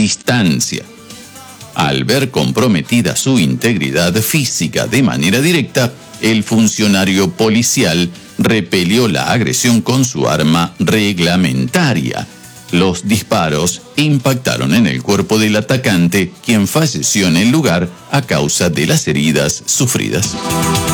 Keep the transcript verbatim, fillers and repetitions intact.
distancia. Al ver comprometida su integridad física de manera directa, el funcionario policial repelió la agresión con su arma reglamentaria. Los disparos impactaron en el cuerpo del atacante, quien falleció en el lugar a causa de las heridas sufridas.